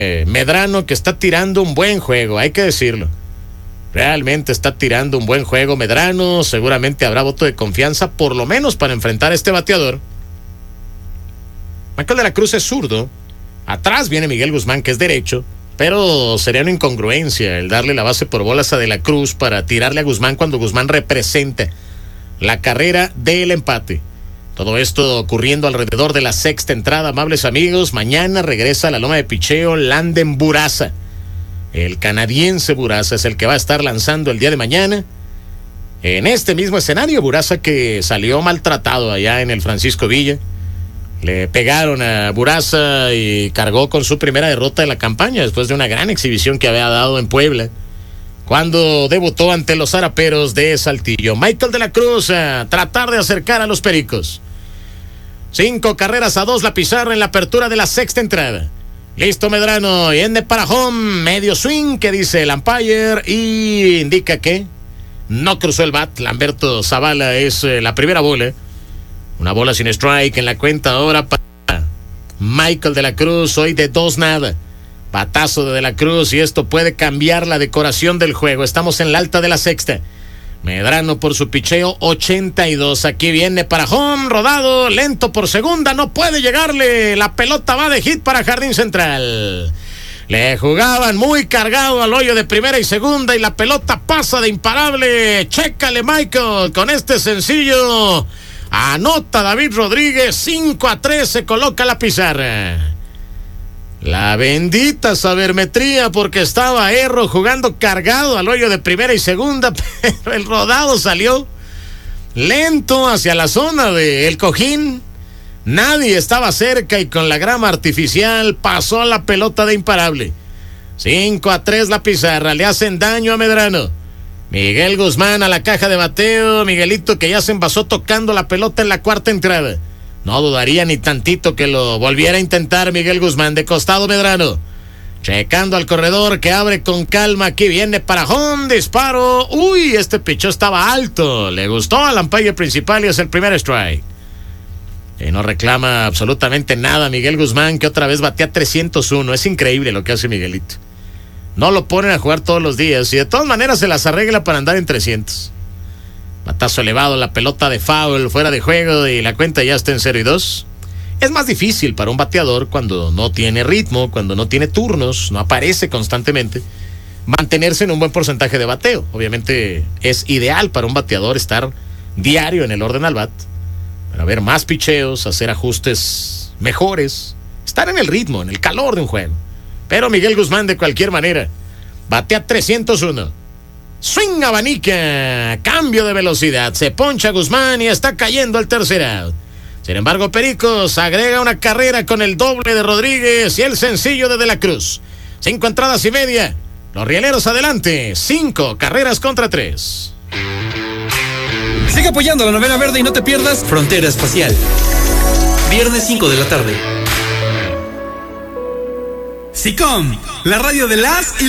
Medrano, que está tirando un buen juego, hay que decirlo. Realmente está tirando un buen juego Medrano. Seguramente habrá voto de confianza, por lo menos para enfrentar a este bateador. Michael de la Cruz es zurdo. Atrás viene Miguel Guzmán, que es derecho. Pero sería una incongruencia el darle la base por bolas a de la Cruz para tirarle a Guzmán cuando Guzmán representa la carrera del empate. Todo esto ocurriendo alrededor de la sexta entrada, amables amigos. Mañana regresa a la loma de picheo Landen Buraza. El canadiense Buraza es el que va a estar lanzando el día de mañana. En este mismo escenario, Buraza, que salió maltratado allá en el Francisco Villa. Le pegaron a Buraza y cargó con su primera derrota de la campaña después de una gran exhibición que había dado en Puebla cuando debutó ante los Araperos de Saltillo. Michael de la Cruz a tratar de acercar a los Pericos. 5-2 la pizarra en la apertura de la sexta entrada. Listo Medrano, y ende para home, medio swing, que dice el umpire, y indica que no cruzó el bat. Lamberto Zavala es la primera bola. Una bola sin strike en la cuenta ahora para Michael de la Cruz, hoy de 2-0. Batazo de la Cruz, y esto puede cambiar la decoración del juego. Estamos en la alta de la sexta. Medrano por su picheo 82. Aquí viene para home, rodado, lento por segunda, no puede llegarle. La pelota va de hit para Jardín Central. Le jugaban muy cargado al hoyo de primera y segunda, y la pelota pasa de imparable. Chécale, Michael, con este sencillo. Anota David Rodríguez, 5-3, se coloca la pizarra. La bendita sabermetría, porque estaba Erro jugando cargado al hoyo de primera y segunda, pero el rodado salió lento hacia la zona del cojín. Nadie estaba cerca y con la grama artificial pasó la pelota de imparable. 5-3 la pizarra, le hacen daño a Medrano. Miguel Guzmán a la caja de bateo. Miguelito, que ya se envasó tocando la pelota en la cuarta entrada. No dudaría ni tantito que lo volviera a intentar Miguel Guzmán. De costado Medrano, checando al corredor, que abre con calma. Aquí viene para home, disparo. Uy, este pichó estaba alto. Le gustó al umpire principal y es el primer strike. Y no reclama absolutamente nada Miguel Guzmán, que otra vez batea 301. Es increíble lo que hace Miguelito. No lo ponen a jugar todos los días y de todas maneras se las arregla para andar en 300. Batazo elevado, la pelota de foul, fuera de juego, y la cuenta ya está en 0-2. Es más difícil para un bateador cuando no tiene ritmo, cuando no tiene turnos, no aparece constantemente, mantenerse en un buen porcentaje de bateo. Obviamente es ideal para un bateador estar diario en el orden al bat, para ver más picheos, hacer ajustes mejores, estar en el ritmo, en el calor de un juego. Pero Miguel Guzmán, de cualquier manera, batea 301. Swing abanica, cambio de velocidad, se poncha Guzmán y está cayendo el tercer out. Sin embargo, Pericos agrega una carrera con el doble de Rodríguez y el sencillo de la Cruz. 5 entradas y media. Los rieleros adelante, 5 carreras contra 3. Sigue apoyando la novela verde y no te pierdas Frontera Espacial. Viernes 5 de la tarde. SICOM, la radio de las y